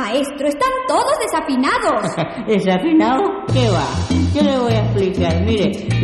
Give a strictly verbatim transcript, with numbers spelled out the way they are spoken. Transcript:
Maestro, están todos desafinados. ¿Desafinado? ¿Qué va? Yo le voy a explicar. Mire,